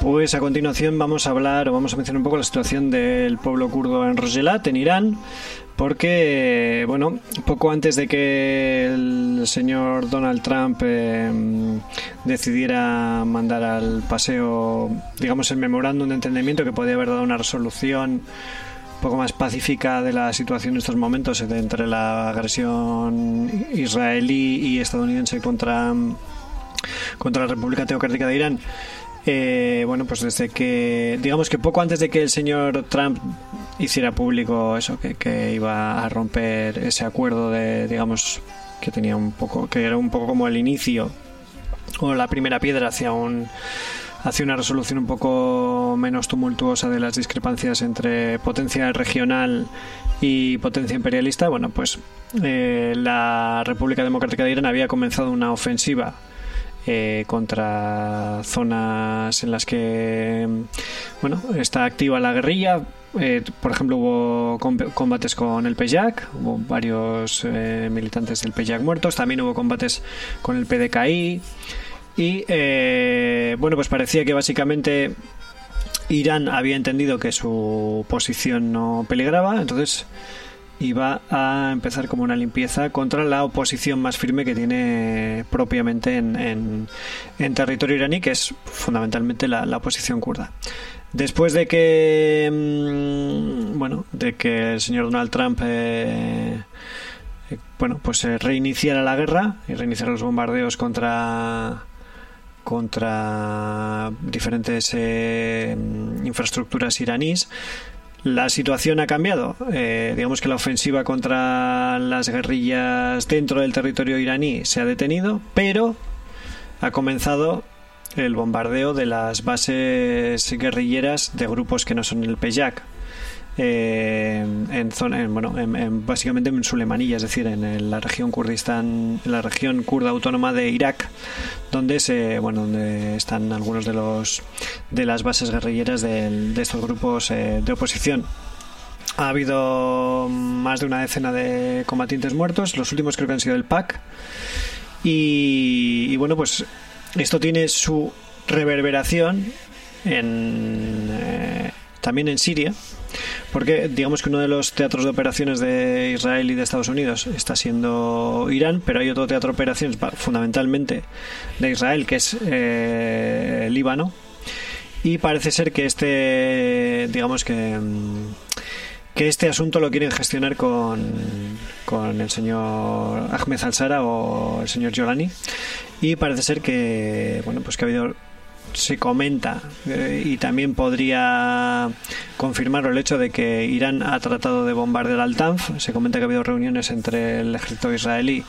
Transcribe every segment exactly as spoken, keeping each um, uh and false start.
Pues a continuación vamos a hablar o vamos a mencionar un poco la situación del pueblo kurdo en Rojhelat, en Irán, porque, bueno, poco antes de que el señor Donald Trump eh, decidiera mandar al paseo, digamos, el memorándum de entendimiento que podía haber dado una resolución un poco más pacífica de la situación en estos momentos entre la agresión israelí y estadounidense contra, contra la República Teocrática de Irán. Eh, bueno, pues desde que, digamos que poco antes de que el señor Trump hiciera público eso, que, que iba a romper ese acuerdo de, digamos, que tenía un poco, que era un poco como el inicio o la primera piedra hacia un hacia una resolución un poco menos tumultuosa de las discrepancias entre potencia regional y potencia imperialista. Bueno, pues eh, la República Democrática de Irán había comenzado una ofensiva Eh, contra zonas en las que, bueno, está activa la guerrilla. Eh, por ejemplo, hubo combates con el P Y A C, hubo varios eh, militantes del P Y A C muertos, también hubo combates con el P D K I y eh, bueno, pues parecía que básicamente Irán había entendido que su posición no peligraba, entonces iba a empezar como una limpieza contra la oposición más firme que tiene propiamente en, en, en territorio iraní, que es fundamentalmente la, la oposición kurda. Después de que mmm, bueno, de que el señor Donald Trump eh, eh, bueno, pues eh, reiniciara la guerra y reiniciara los bombardeos contra contra diferentes eh, infraestructuras iraníes, la situación ha cambiado. Eh, digamos que la ofensiva contra las guerrillas dentro del territorio iraní se ha detenido, pero ha comenzado el bombardeo de las bases guerrilleras de grupos que no son el P Y A C. Eh, en zona, en, bueno, en, en, básicamente en Sulemanía, es decir, en, en la región Kurdistán, en la región kurda autónoma de Irak, donde se, bueno, donde están algunos de los de las bases guerrilleras de, de estos grupos eh, de oposición. Ha habido más de una decena de combatientes muertos, los últimos creo que han sido el P A C, y, y bueno, pues esto tiene su reverberación en eh, también en Siria, porque digamos que uno de los teatros de operaciones de Israel y de Estados Unidos está siendo Irán, pero hay otro teatro de operaciones fundamentalmente de Israel, que es eh, Líbano, y parece ser que este, digamos que que este asunto lo quieren gestionar con, con el señor Ahmed al-Shara o el señor Jolani, y parece ser que, bueno, pues que ha habido, se comenta eh, y también podría confirmar el hecho de que Irán ha tratado de bombardear al Tanf. Se comenta que ha habido reuniones entre el ejército israelí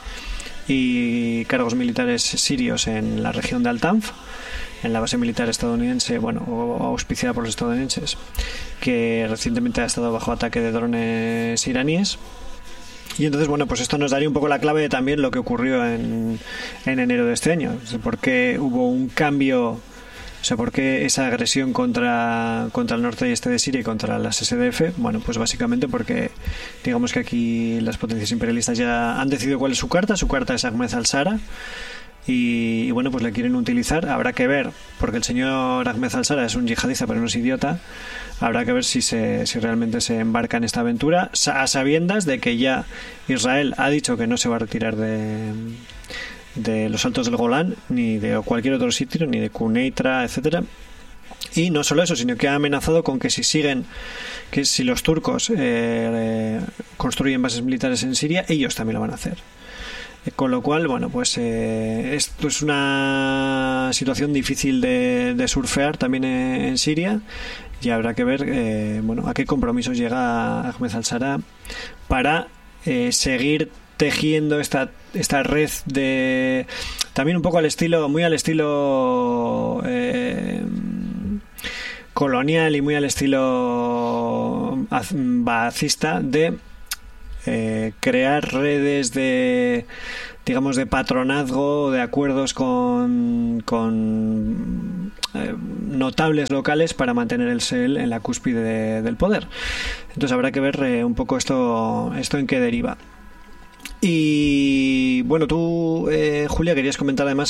y cargos militares sirios en la región de Al-Tanf, en la base militar estadounidense, bueno, o auspiciada por los estadounidenses, que recientemente ha estado bajo ataque de drones iraníes. Y entonces, bueno, pues esto nos daría un poco la clave de también lo que ocurrió en, en enero de este año. O sea, por qué hubo un cambio, o sea, por qué esa agresión contra, contra el norte y este de Siria y contra las S D F. Bueno, pues básicamente porque digamos que aquí las potencias imperialistas ya han decidido cuál es su carta. Su carta es Ahmed al-Shara. Y, y bueno, pues le quieren utilizar. Habrá que ver, porque el señor Ahmed al-Shara es un yihadista, pero no es idiota. Habrá que ver si se si realmente se embarca en esta aventura, a sabiendas de que ya Israel ha dicho que no se va a retirar de, de los Altos del Golán, ni de cualquier otro sitio, ni de Quneitra, etcétera. Y no solo eso, sino que ha amenazado con que si siguen, que si los turcos eh, eh, construyen bases militares en Siria, ellos también lo van a hacer. Con lo cual, bueno, pues eh, esto es una situación difícil de, de surfear también en, en Siria, y habrá que ver eh, bueno, a qué compromisos llega Ahmed al-Shara para eh, seguir tejiendo esta esta red de, también un poco al estilo, muy al estilo eh, colonial y muy al estilo baacista de Eh, crear redes de, digamos, de patronazgo, de acuerdos con, con eh, notables locales para mantener el S E L en la cúspide de, del poder. Entonces habrá que ver eh, un poco esto, esto en qué deriva. Y bueno, tú, eh, Julia, querías comentar además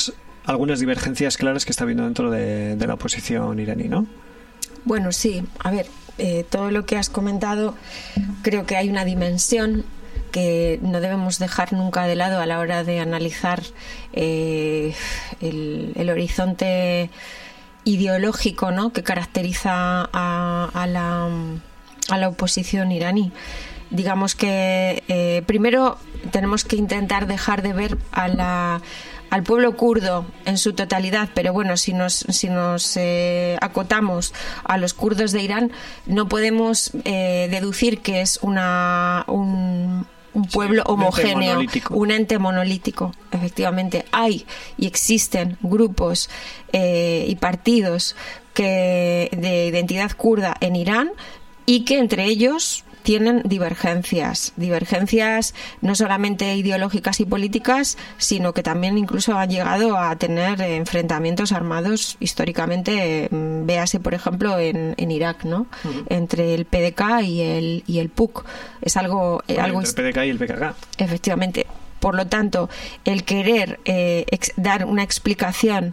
algunas divergencias claras que está habiendo dentro de, de la oposición iraní, ¿no? Bueno, sí. A ver, eh, todo lo que has comentado, creo que hay una dimensión que no debemos dejar nunca de lado a la hora de analizar eh, el, el horizonte ideológico, ¿no?, que caracteriza a, a, la, a la oposición iraní. Digamos que eh, primero tenemos que intentar dejar de ver a la, al pueblo kurdo en su totalidad, pero bueno, si nos, si nos eh, acotamos a los kurdos de Irán, no podemos eh, deducir que es una un, un pueblo sí, homogéneo, un ente, un ente monolítico. Efectivamente, hay y existen grupos eh, y partidos que de identidad kurda en Irán y que entre ellos tienen divergencias, divergencias no solamente ideológicas y políticas, sino que también incluso han llegado a tener enfrentamientos armados históricamente, véase por ejemplo en, en Irak, ¿no? Uh-huh. Entre el P D K y el y el P U C. Es algo, bueno, algo entre el P D K y el P K K. Efectivamente. Por lo tanto, el querer eh, ex, dar una explicación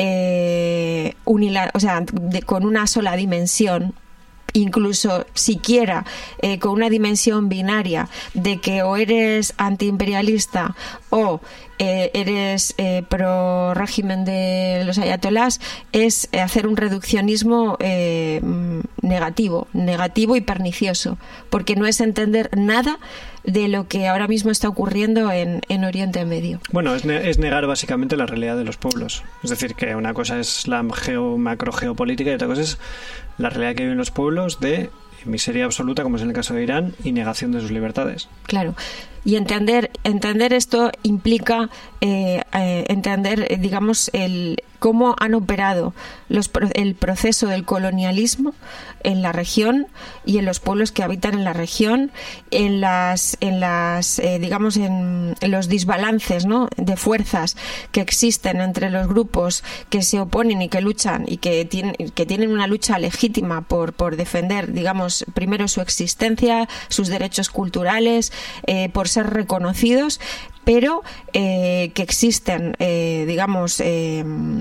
eh, unila, o sea, de, con una sola dimensión, incluso siquiera eh, con una dimensión binaria de que o eres antiimperialista o eh, eres eh, pro régimen de los ayatolás, es hacer un reduccionismo eh, negativo, negativo y pernicioso, porque no es entender nada de lo que ahora mismo está ocurriendo en, en Oriente Medio. Bueno, es, ne- es negar básicamente la realidad de los pueblos. Es decir, que una cosa es la geo, macrogeopolítica y otra cosa es la realidad que viven los pueblos de miseria absoluta, como es en el caso de Irán, y negación de sus libertades. Claro. Y entender entender esto implica eh, eh, entender, eh, digamos, el cómo han operado los, el proceso del colonialismo en la región y en los pueblos que habitan en la región, en las, en las eh, digamos, en, en los desbalances, ¿no?, de fuerzas que existen entre los grupos que se oponen y que luchan y que tienen, que tienen una lucha legítima por, por defender, digamos, primero su existencia, sus derechos culturales, eh, por ser reconocidos, pero eh, que existen, eh, digamos, eh,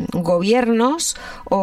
gobiernos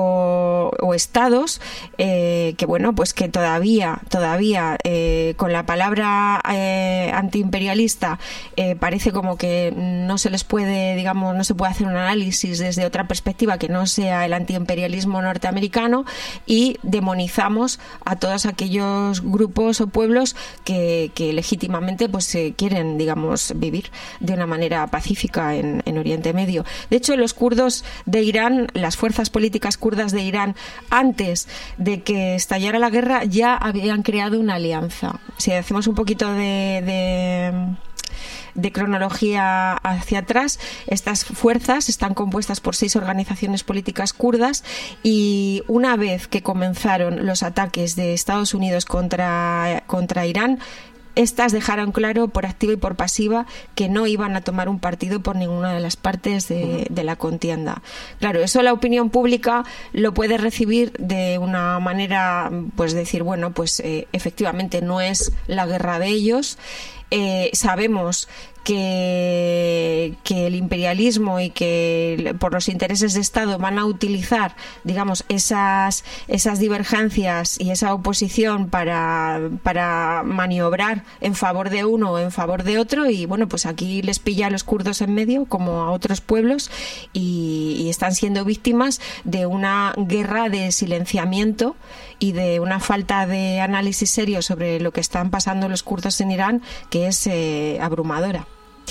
o, o estados eh, que, bueno, pues que todavía, todavía eh, con la palabra eh, antiimperialista eh, parece como que no se les puede, digamos, no se puede hacer un análisis desde otra perspectiva que no sea el antiimperialismo norteamericano, y demonizamos a todos aquellos grupos o pueblos que, que legítimamente pues eh, quieren, digamos, vivir de una manera pacífica en, en Oriente Medio. De hecho, los kurdos de Irán, las fuerzas políticas kurdas de Irán, antes de que estallara la guerra, ya habían creado una alianza. Si hacemos un poquito de, de de cronología hacia atrás, estas fuerzas están compuestas por seis organizaciones políticas kurdas, y una vez que comenzaron los ataques de Estados Unidos contra, contra Irán, estas dejaron claro por activa y por pasiva que no iban a tomar un partido por ninguna de las partes de, de la contienda. Claro, eso la opinión pública lo puede recibir de una manera, pues decir, bueno, pues eh, efectivamente no es la guerra de ellos. Eh, sabemos que, que el imperialismo y que por los intereses de Estado van a utilizar, digamos, esas, esas divergencias y esa oposición para, para maniobrar en favor de uno o en favor de otro, y bueno, pues aquí les pilla a los kurdos en medio como a otros pueblos, y, y están siendo víctimas de una guerra de silenciamiento y de una falta de análisis serio sobre lo que están pasando los kurdos en Irán, que es eh, abrumadora.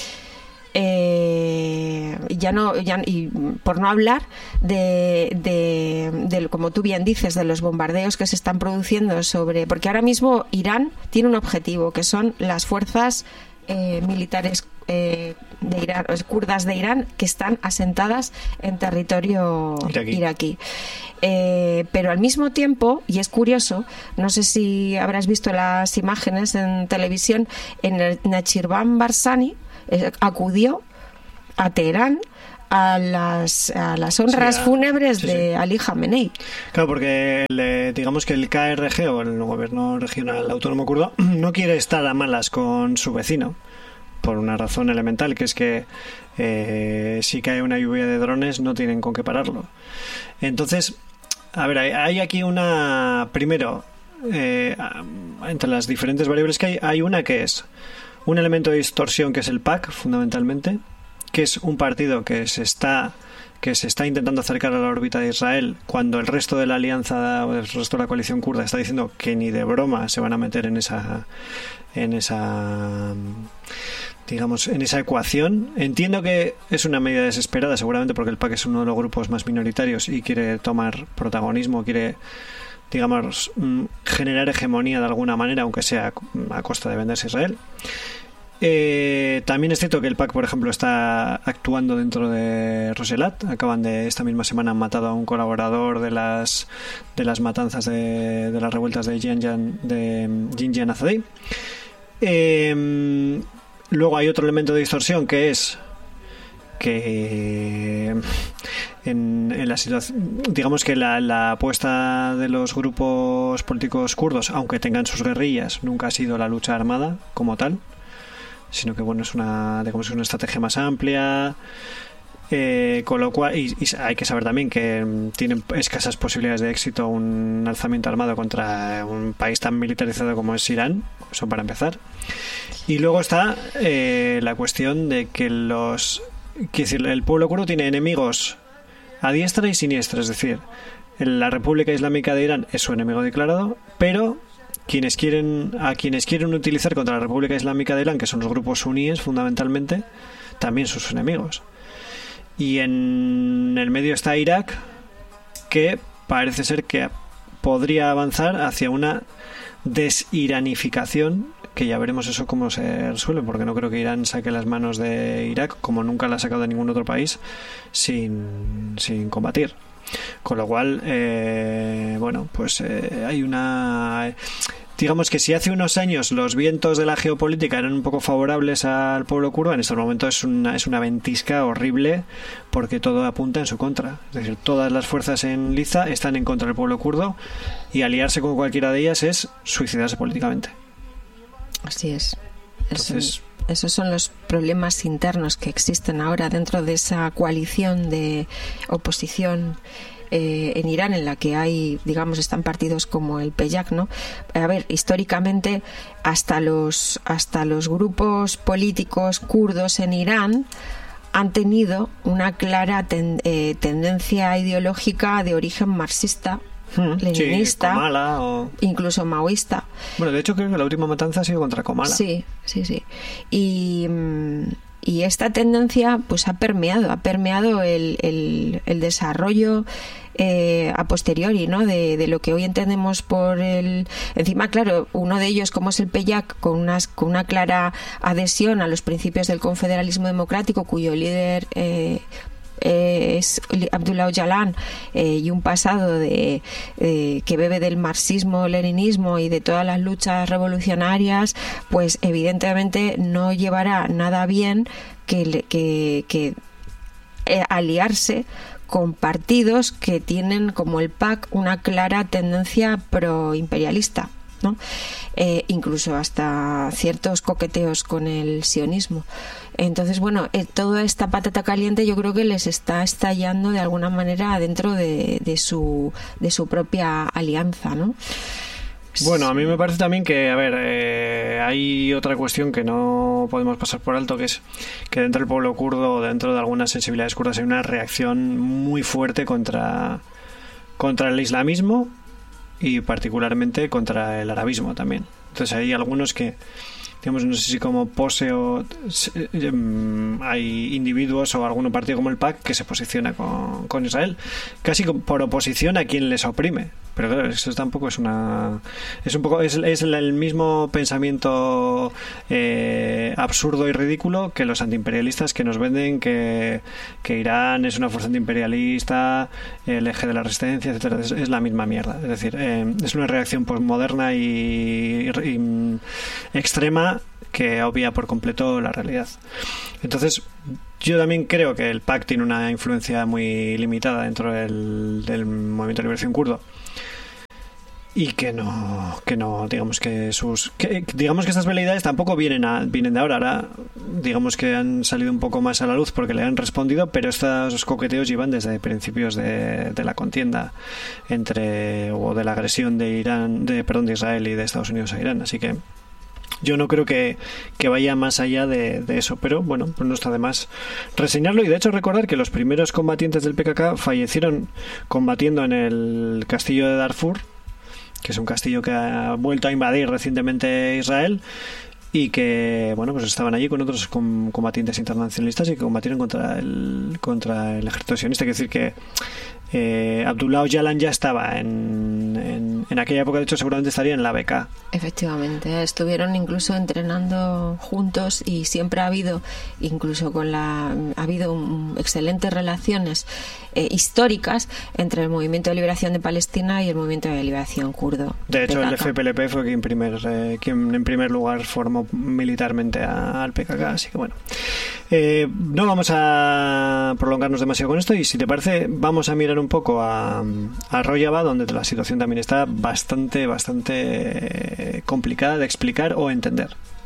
Eh, ya no ya, y por no hablar de, de, de, como tú bien dices, de los bombardeos que se están produciendo sobre, porque ahora mismo Irán tiene un objetivo, que son las fuerzas eh, militares eh, de Irán, kurdas de Irán, que están asentadas en territorio iraquí, iraquí. Eh, pero al mismo tiempo, y es curioso, no sé si habrás visto las imágenes en televisión, en el Nachirvan Barzani eh, acudió a Teherán a las, a las honras sí, fúnebres sí, de sí. Ali Khamenei. Claro, porque el, digamos que el K R G, o el gobierno regional autónomo kurdo, no quiere estar a malas con su vecino, por una razón elemental, que es que eh, si cae una lluvia de drones no tienen con qué pararlo. Entonces, a ver, hay, hay aquí una... Primero, eh, entre las diferentes variables que hay, hay una que es un elemento de distorsión, que es el P A C, fundamentalmente, que es un partido que se está... que se está intentando acercar a la órbita de Israel, cuando el resto de la alianza, el resto de la coalición kurda está diciendo que ni de broma se van a meter en esa en esa digamos, en esa ecuación. Entiendo que es una medida desesperada, seguramente porque el P A C es uno de los grupos más minoritarios y quiere tomar protagonismo, quiere, digamos, generar hegemonía de alguna manera, aunque sea a costa de venderse a Israel. Eh, también es cierto que el P A C, por ejemplo, está actuando dentro de Roselat. Acaban de, esta misma semana han matado a un colaborador de las de las matanzas de, de las revueltas de Jinjan de Jinjan Azadi. Eh, luego hay otro elemento de distorsión, que es que en, en la situación, digamos que la, la apuesta de los grupos políticos kurdos, aunque tengan sus guerrillas, nunca ha sido la lucha armada como tal, sino que bueno, es una, digamos, una estrategia más amplia, eh, con lo cual, y, y hay que saber también que tienen escasas posibilidades de éxito un alzamiento armado contra un país tan militarizado como es Irán, eso para empezar. Y luego está eh, la cuestión de que los, quiero decir, el pueblo kurdo tiene enemigos a diestra y siniestra, es decir, la República Islámica de Irán es su enemigo declarado, pero quienes quieren a quienes quieren utilizar contra la República Islámica de Irán, que son los grupos suníes fundamentalmente, también son sus enemigos. Y en el medio está Irak, que parece ser que podría avanzar hacia una desiranificación, que ya veremos eso cómo se resuelve, porque no creo que Irán saque las manos de Irak, como nunca la ha sacado de ningún otro país, sin, sin combatir. Con lo cual, eh, bueno, pues eh, hay una... Digamos que si hace unos años los vientos de la geopolítica eran un poco favorables al pueblo kurdo, en este momento es una, es una ventisca horrible, porque todo apunta en su contra. Es decir, todas las fuerzas en liza están en contra del pueblo kurdo, y aliarse con cualquiera de ellas es suicidarse políticamente. Así es. Entonces... Es... Esos son los problemas internos que existen ahora dentro de esa coalición de oposición eh, en Irán, en la que hay, digamos, están partidos como el P Y A C, ¿no? A ver, históricamente hasta los hasta los grupos políticos kurdos en Irán han tenido una clara ten, eh, tendencia ideológica de origen marxista, leninista, sí, Komala o... incluso maoísta. Bueno, de hecho creo que la última matanza ha sido contra Komala. Sí, sí, sí. Y, y esta tendencia pues ha permeado, ha permeado el, el, el desarrollo eh, a posteriori, ¿no? De, de lo que hoy entendemos por el... Encima, claro, uno de ellos, como es el P Y A C, con, unas, con una clara adhesión a los principios del confederalismo democrático, cuyo líder... Eh, es Abdullah Öcalan, eh, y un pasado de eh, que bebe del marxismo, leninismo y de todas las luchas revolucionarias, pues evidentemente no llevará nada bien que, que, que eh, aliarse con partidos que tienen, como el P A C, una clara tendencia proimperialista, ¿no? Eh, incluso hasta ciertos coqueteos con el sionismo. Entonces, bueno, eh, toda esta patata caliente yo creo que les está estallando de alguna manera dentro de, de su de su propia alianza, ¿no? Bueno, a mí me parece también que, a ver, eh, hay otra cuestión que no podemos pasar por alto, que es que dentro del pueblo kurdo, dentro de algunas sensibilidades kurdas, hay una reacción muy fuerte contra, contra el islamismo, y particularmente contra el arabismo también. Entonces hay algunos que, digamos, no sé si como pose o eh, hay individuos o algún partido como el P A C que se posiciona con, con Israel, casi por oposición a quien les oprime. Pero claro, eso tampoco es una... Es un poco... Es, es el mismo pensamiento eh, absurdo y ridículo que los antiimperialistas, que nos venden que, que Irán es una fuerza antiimperialista, el eje de la resistencia, etcétera. Es, es la misma mierda. Es decir, eh, es una reacción postmoderna y, y, y extrema que obvia por completo la realidad. Entonces, yo también creo que el P A C tiene una influencia muy limitada dentro del, del movimiento de liberación kurdo. y que no, que no, digamos que sus, que, digamos que estas veleidades tampoco vienen a, vienen de ahora, ahora digamos que han salido un poco más a la luz porque le han respondido, pero estos coqueteos llevan desde principios de, de la contienda entre, o de la agresión de Irán, de perdón, de Israel y de Estados Unidos a Irán, así que yo no creo que, que vaya más allá de, de eso, pero bueno, pues no está de más reseñarlo. Y de hecho recordar que los primeros combatientes del P K K fallecieron combatiendo en el castillo de Darfur, que es un castillo que ha vuelto a invadir recientemente Israel, y que bueno, pues estaban allí con otros combatientes internacionalistas y que combatieron contra el contra el ejército sionista. Quiere decir que eh, Abdullah Öcalan ya estaba en, en, en aquella época, de hecho seguramente estaría en la B K. Efectivamente, estuvieron incluso entrenando juntos y siempre ha habido, incluso con la ha habido un, excelentes relaciones eh, históricas entre el Movimiento de Liberación de Palestina y el Movimiento de Liberación kurdo. De hecho, P K K. el F P L P fue quien, primer, eh, quien en primer lugar formó militarmente a, al P K K, así que bueno, eh, no vamos a prolongarnos demasiado con esto y si te parece vamos a mirar un poco a, a Rojava, donde la situación también está bastante bastante complicada de explicar o entender.